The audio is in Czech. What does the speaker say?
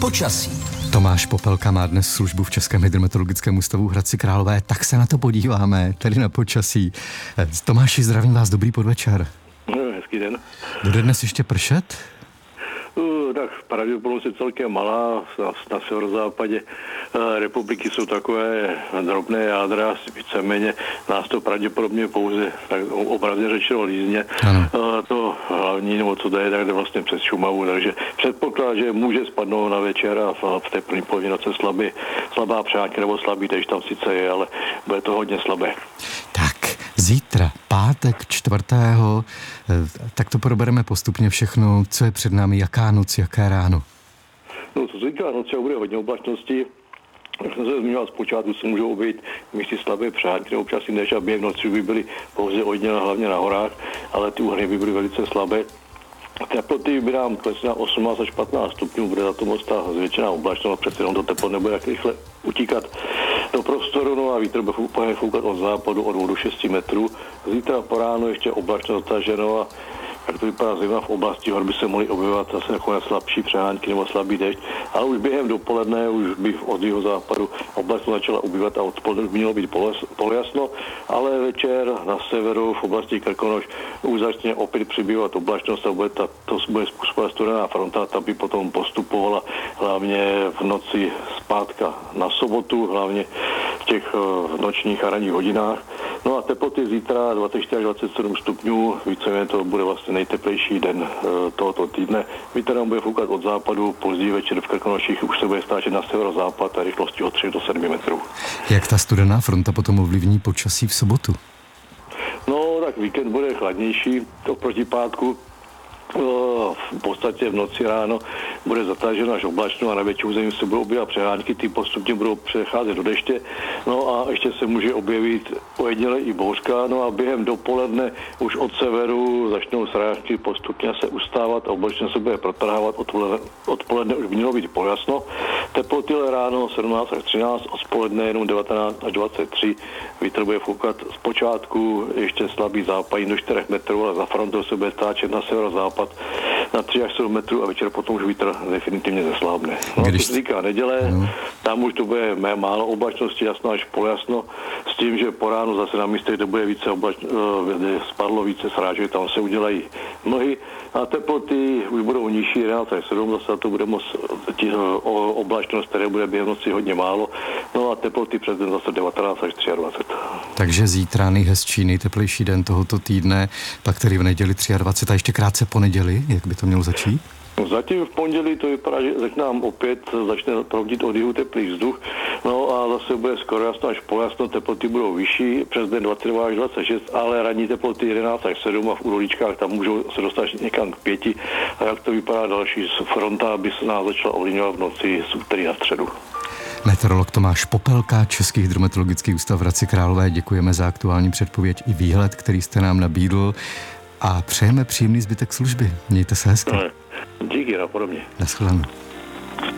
počasí. Tomáš Popelka má dnes službu v Českém hydrometeorologickém ústavu v Hradci Králové, tak se na to podíváme, tedy na počasí. Tomáši, zdravím vás, dobrý podvečer. Hezký den. Bude dnes ještě pršet? Tak pravděpodobnost je celkem malá. Na severozápadě republiky jsou takové drobné jádra, víceméně nás to pravděpodobně pouze, tak obrazně řečeno lízně. To hlavní, nebo co jde, tak jde vlastně přes Šumavu, takže předpoklad, že může spadnout na večer a v té první polovině noci slabá přáňka nebo slabý déšť tam sice je, ale bude to hodně slabé. Tak, zítra, pátek 4. Tak to probereme postupně všechno, co je před námi, jaká noc, jaké ráno. No, co se týká noci, bude hodně oblačnosti. Jak jsem se zmiňoval, zpočátku se můžou objevit místy slabé přáňky nebo občas i déšť a během noci by byly pouze ojedinělé, hlavně na horách, ale ty úhrny by byly velice slabé. Teploty by nám klesly na 18 až 15 stupňů, bude za to moc ta zvětšená oblačnost, přece jenom to teplo nebude jak rychle utíkat do prostoru, no a vítr bude foukat od západu od 2 do 6 metrů. Zítra po ránu ještě oblačnost zaženo a jak to vypadá zejména v oblasti hor by se mohly objevovat zase nakonec slabší přehánky nebo slabý déšť, ale už během dopoledne už by od jihozápadu oblast začala ubývat a odpoledne by mělo být polojasno, ale večer na severu v oblasti Krkonoš už začne opět přibývat oblačnost a to bude způsobovat studená fronta, ta by potom postupovala hlavně v noci zpátka na sobotu, hlavně v těch nočních a ranních hodinách. No a teploty zítra 24 až 27 stupňů, víceméně to bude vlastně nejteplejší den tohoto týdne. Vítr nám bude foukat od západu, později večer v Krkonoších už se bude stáčet na severozápad a rychlostí od 3 do 7 metrů. Jak ta studená fronta potom ovlivní počasí v sobotu? No, tak víkend bude chladnější oproti pátku. V podstatě v noci ráno bude zataženo až oblačno a na větším území se budou objevovat přehánky, ty postupně budou přecházet do deště, no a ještě se může objevit ojediněle i bouřka, no a během dopoledne už od severu začnou srážky postupně se ustávat a oblačno se bude protrhávat, odpoledne už by mělo být pojasno. Teploty ráno 17 až 13, odpoledne jenom 19 až 23, vítr bude foukat zpočátku ještě slabý západní do 4 metrů, ale za frontou se bude stáčet na severozápad na 3 až 7 metrů a večer potom už vítr definitivně zeslábne. No, když se týká neděle, tam už to bude málo oblačnosti, jasno až polojasno, s tím, že po ránu zase na místech, kde bude více spadlo více srážek, tam se udělají mlhy a teploty už budou nižší, 11 až 7, zase to bude moc oblačnost, které bude během noci hodně málo, no a teploty přes den zase 19 až 23. Takže zítra nejhezčí, nejteplejší den tohoto týdne, pak tedy v neděli 23 a ještě krátce po neděli, jak by to mělo začít? Zatím v pondělí to vypadá, že začne proudit od jihu teplý vzduch, no a zase bude skoro jasno až polojasno, teploty budou vyšší, přes den 22 až 26, ale ranní teploty 11 až 7 a v údolíčkách tam můžou se dostat někam k 5 a jak to vypadá další fronta, aby se nás začala ovlivňovat v noci z úterý na středu. Meteorolog Tomáš Popelka, Český hydrometeorologický ústav v Hradci Králové, děkujeme za aktuální předpověď i výhled, který jste nám nabídl a přejeme příjemný zbytek služby. Mějte se hezky. Díky, napodobně. Naschledanou.